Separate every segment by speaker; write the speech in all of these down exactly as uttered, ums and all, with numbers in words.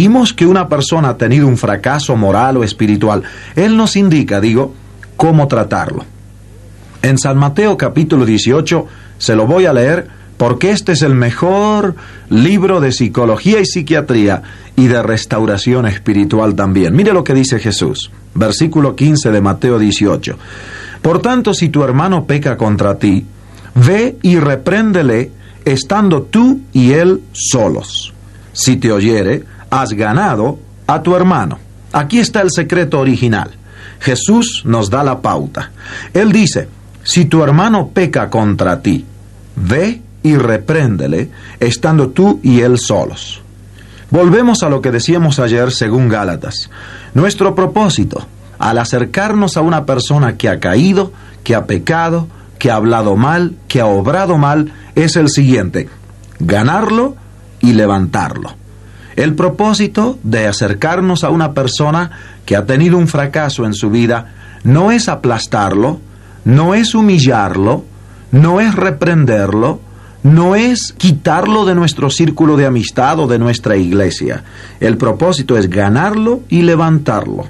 Speaker 1: oímos que una persona ha tenido un fracaso moral o espiritual, Él nos indica, digo, cómo tratarlo. En San Mateo capítulo dieciocho, se lo voy a leer porque este es el mejor libro de psicología y psiquiatría y de restauración espiritual también. Mire lo que dice Jesús, versículo quince de Mateo dieciocho. Por tanto, si tu hermano peca contra ti, ve y repréndele estando tú y él solos. Si te oyere, has ganado a tu hermano. Aquí está el secreto original. Jesús nos da la pauta. Él dice, si tu hermano peca contra ti, ve y repréndele, estando tú y él solos. Volvemos a lo que decíamos ayer según Gálatas. Nuestro propósito, al acercarnos a una persona que ha caído, que ha pecado, que ha hablado mal, que ha obrado mal, es el siguiente: ganarlo y levantarlo. El propósito de acercarnos a una persona que ha tenido un fracaso en su vida no es aplastarlo, no es humillarlo, no es reprenderlo, no es quitarlo de nuestro círculo de amistad o de nuestra iglesia. El propósito es ganarlo y levantarlo.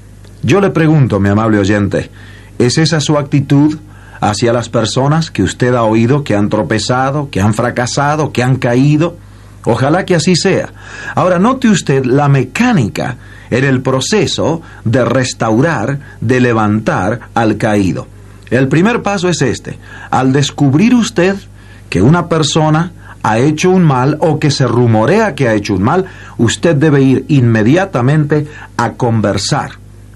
Speaker 1: Yo le pregunto, mi amable oyente, ¿es esa su actitud hacia las personas que usted ha oído que han tropezado, que han fracasado, que han caído? Ojalá que así sea. Ahora, note usted la mecánica en el proceso de restaurar, de levantar al caído. El primer paso es este: al descubrir usted que una persona ha hecho un mal o que se rumorea que ha hecho un mal, usted debe ir inmediatamente a conversar,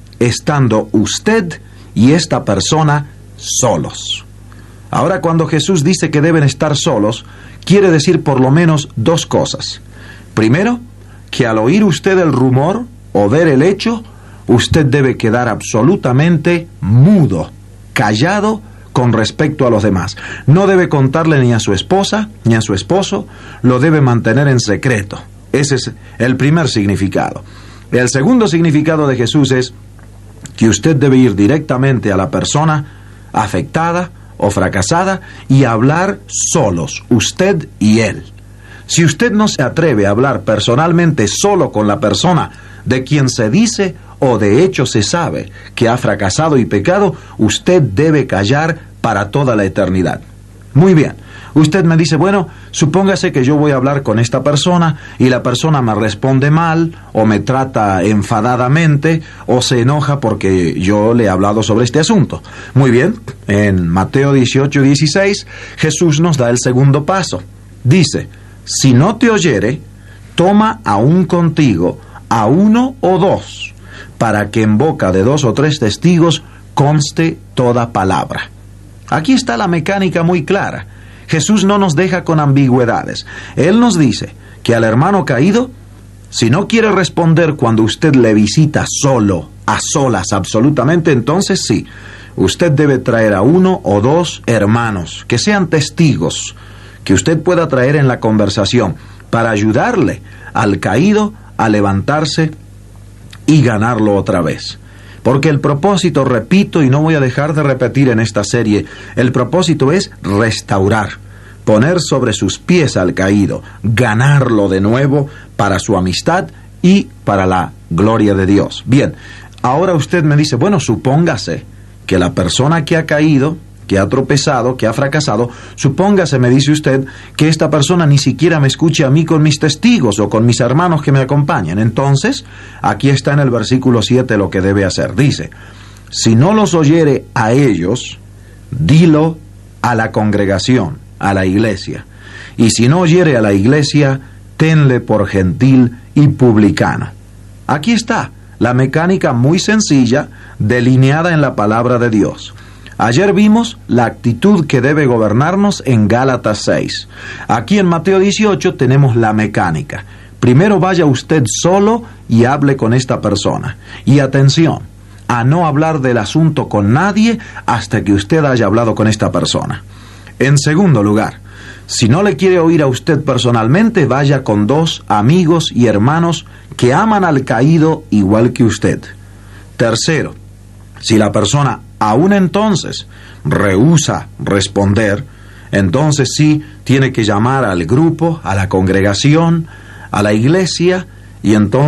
Speaker 1: estando usted y esta persona solos. Ahora, cuando Jesús dice que deben estar solos, quiere decir por lo menos dos cosas. Primero, que al oír usted el rumor o ver el hecho, usted debe quedar absolutamente mudo, callado con respecto a los demás. No debe contarle ni a su esposa ni a su esposo, lo debe mantener en secreto. Ese es el primer significado. El segundo significado de Jesús es que usted debe ir directamente a la persona afectada o fracasada y hablar solos, usted y él. Si usted no se atreve a hablar personalmente solo con la persona de quien se dice o de hecho se sabe que ha fracasado y pecado, usted debe callar para toda la eternidad. Muy bien, usted me dice, bueno, supóngase que yo voy a hablar con esta persona y la persona me responde mal o me trata enfadadamente o se enoja porque yo le he hablado sobre este asunto. Muy bien, en Mateo dieciocho dieciséis, Jesús nos da el segundo paso. Dice, si no te oyere, toma aún contigo a uno o dos, para que en boca de dos o tres testigos conste toda palabra. Aquí está la mecánica muy clara. Jesús no nos deja con ambigüedades. Él nos dice que al hermano caído, si no quiere responder cuando usted le visita solo, a solas absolutamente, entonces sí, usted debe traer a uno o dos hermanos, que sean testigos, que usted pueda traer en la conversación, para ayudarle al caído a levantarse y ganarlo otra vez. Porque el propósito, repito, y no voy a dejar de repetir en esta serie, el propósito es restaurar, poner sobre sus pies al caído, ganarlo de nuevo para su amistad y para la gloria de Dios. Bien, ahora usted me dice, bueno, supóngase que la persona que ha caído, que ha tropezado, que ha fracasado, supóngase, me dice usted, que esta persona ni siquiera me escuche a mí con mis testigos o con mis hermanos que me acompañan. Entonces, aquí está en el versículo siete lo que debe hacer. Dice, si no los oyere a ellos, dilo a la congregación, a la iglesia. Y si no oyere a la iglesia, tenle por gentil y publicano. Aquí está la mecánica muy sencilla, delineada en la palabra de Dios. Ayer vimos la actitud que debe gobernarnos en Gálatas seis. Aquí en Mateo dieciocho tenemos la mecánica. Primero vaya usted solo y hable con esta persona. Y atención, a no hablar del asunto con nadie hasta que usted haya hablado con esta persona. En segundo lugar, si no le quiere oír a usted personalmente, vaya con dos amigos y hermanos que aman al caído igual que usted. Tercero, si la persona aún entonces rehúsa responder, entonces sí tiene que llamar al grupo, a la congregación, a la iglesia, y entonces